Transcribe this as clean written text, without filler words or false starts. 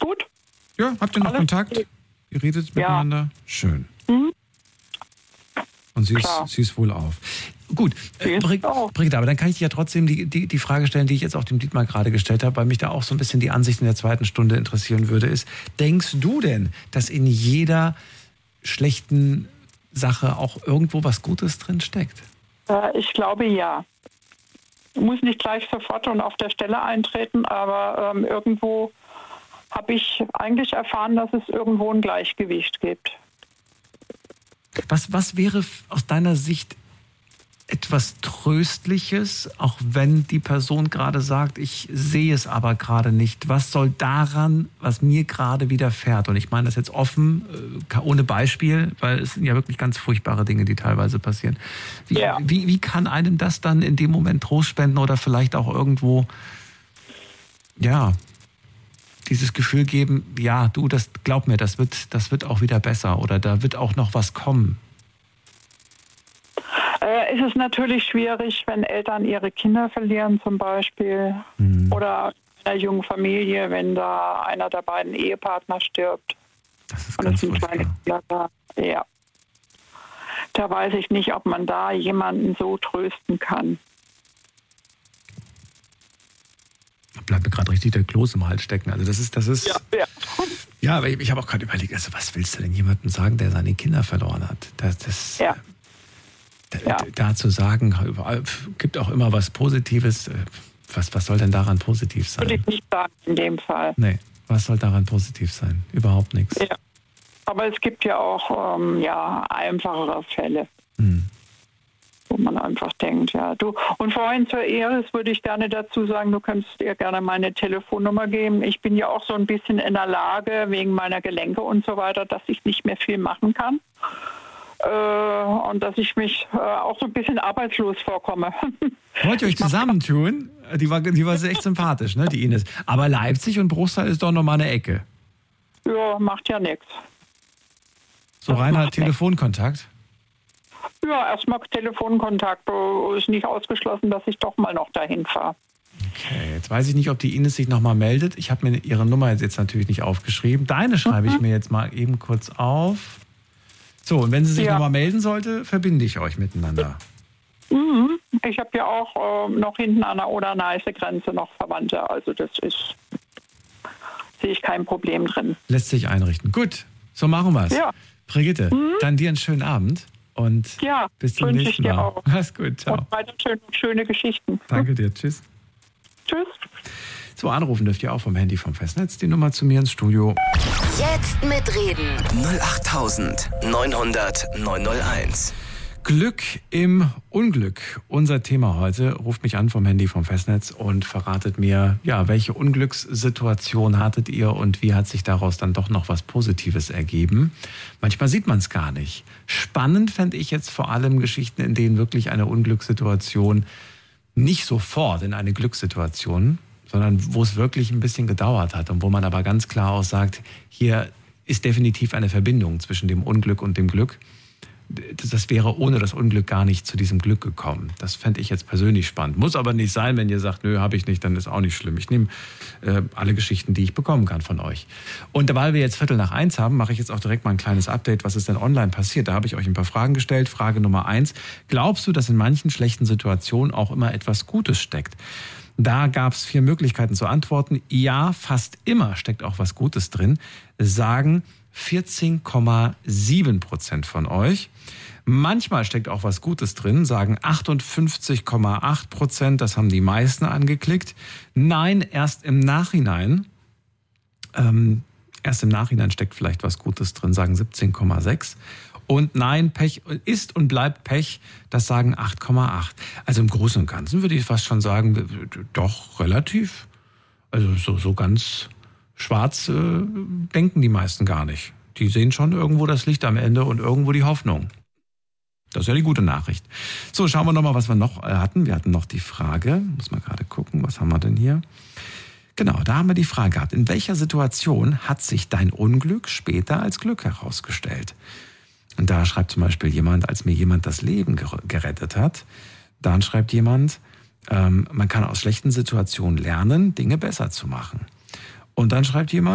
gut. Ja, habt ihr noch Alles Kontakt? gut. Ihr redet Ja. miteinander? Schön. Mhm. Und sie Klar. ist wohl auf. Gut, Sie ist auf. Brigitte, aber dann kann ich dir ja trotzdem die Frage stellen, die ich jetzt auch dem Dietmar gerade gestellt habe, weil mich da auch so ein bisschen die Ansicht in der zweiten Stunde interessieren würde, ist, denkst du denn, dass in jeder schlechten Sache auch irgendwo was Gutes drin steckt? Ich glaube, ja. Muss nicht gleich sofort und auf der Stelle eintreten, aber irgendwo habe ich eigentlich erfahren, dass es irgendwo ein Gleichgewicht gibt. Was wäre aus deiner Sicht etwas Tröstliches, auch wenn die Person gerade sagt, ich sehe es aber gerade nicht? Was soll daran, was mir gerade widerfährt? Und ich meine das jetzt offen, ohne Beispiel, weil es sind ja wirklich ganz furchtbare Dinge, die teilweise passieren. Wie kann einem das dann in dem Moment Trost spenden oder vielleicht auch irgendwo, ja, dieses Gefühl geben, ja, du, das glaub mir, das wird auch wieder besser oder da wird auch noch was kommen? Es ist natürlich schwierig, wenn Eltern ihre Kinder verlieren zum Beispiel oder in einer jungen Familie, wenn da einer der beiden Ehepartner stirbt. Das ist und ganz es sind kleine Kinder da. Ja. Da weiß ich nicht, ob man da jemanden so trösten kann. Da bleibt mir gerade richtig der Kloß im Hals stecken. Also das ist ja, aber ich habe auch gerade überlegt, also was willst du denn jemandem sagen, der seine Kinder verloren hat? Da zu sagen, gibt auch immer was Positives. Was soll denn daran positiv sein? Würde ich nicht sagen in dem Fall. Nee, was soll daran positiv sein? Überhaupt nichts. Ja. Aber es gibt ja auch einfachere Fälle, wo man einfach denkt, ja, du. Und vorhin zur Ehre würde ich gerne dazu sagen, du könntest dir gerne meine Telefonnummer geben. Ich bin ja auch so ein bisschen in der Lage, wegen meiner Gelenke und so weiter, dass ich nicht mehr viel machen kann. Und dass ich mich auch so ein bisschen arbeitslos vorkomme. Wollt ihr euch zusammentun? Die war echt sympathisch, ne, die Ines. Aber Leipzig und Bruchsal ist doch nochmal eine Ecke. Ja, macht ja nichts. So reiner Telefonkontakt? Ja, erstmal Telefonkontakt. Ist nicht ausgeschlossen, dass ich doch mal noch dahin fahre. Okay, jetzt weiß ich nicht, ob die Ines sich nochmal meldet. Ich habe mir ihre Nummer jetzt natürlich nicht aufgeschrieben. Deine schreibe ich mir jetzt mal eben kurz auf. So, und wenn sie sich nochmal melden sollte, verbinde ich euch miteinander. Ich habe ja auch noch hinten an der Oder-Neiße-Grenze noch Verwandte. Also sehe ich kein Problem drin. Lässt sich einrichten. Gut, so machen wir es. Ja. Brigitte, dann dir einen schönen Abend und bis zum nächsten Mal. Auch. Mach's gut, ciao. Und weiter schöne Geschichten. Danke dir, tschüss. Tschüss. So, anrufen dürft ihr auch vom Handy vom Festnetz. Die Nummer zu mir ins Studio. Jetzt mitreden. 08900 901. Glück im Unglück. Unser Thema heute. Ruft mich an vom Handy vom Festnetz und verratet mir, ja, welche Unglückssituation hattet ihr und wie hat sich daraus dann doch noch was Positives ergeben? Manchmal sieht man es gar nicht. Spannend fände ich jetzt vor allem Geschichten, in denen wirklich eine Unglückssituation nicht sofort in eine Glückssituation, sondern wo es wirklich ein bisschen gedauert hat und wo man aber ganz klar auch sagt, hier ist definitiv eine Verbindung zwischen dem Unglück und dem Glück. Das wäre ohne das Unglück gar nicht zu diesem Glück gekommen. Das fände ich jetzt persönlich spannend. Muss aber nicht sein, wenn ihr sagt, nö, habe ich nicht, dann ist auch nicht schlimm. Ich nehme alle Geschichten, die ich bekommen kann von euch. Und weil wir jetzt 12:45 haben, mache ich jetzt auch direkt mal ein kleines Update, was ist denn online passiert. Da habe ich euch ein paar Fragen gestellt. Frage Nummer 1. Glaubst du, dass in manchen schlechten Situationen auch immer etwas Gutes steckt? Da gab es 4 Möglichkeiten zu antworten. Ja, fast immer steckt auch was Gutes drin, sagen 14,7% von euch. Manchmal steckt auch was Gutes drin, sagen 58,8%. Das haben die meisten angeklickt. Nein, erst im Nachhinein. Erst im Nachhinein steckt vielleicht was Gutes drin, sagen 17,6%. Und nein, Pech ist und bleibt Pech, das sagen 8,8%. Also im Großen und Ganzen würde ich fast schon sagen, doch relativ. Also so ganz schwarz denken die meisten gar nicht. Die sehen schon irgendwo das Licht am Ende und irgendwo die Hoffnung. Das ist ja die gute Nachricht. So, schauen wir nochmal, was wir noch hatten. Wir hatten noch die Frage, muss mal gerade gucken, was haben wir denn hier? Genau, da haben wir die Frage gehabt. In welcher Situation hat sich dein Unglück später als Glück herausgestellt? Und da schreibt zum Beispiel jemand, als mir jemand das Leben gerettet hat, dann schreibt jemand, man kann aus schlechten Situationen lernen, Dinge besser zu machen. Und dann schreibt jemand,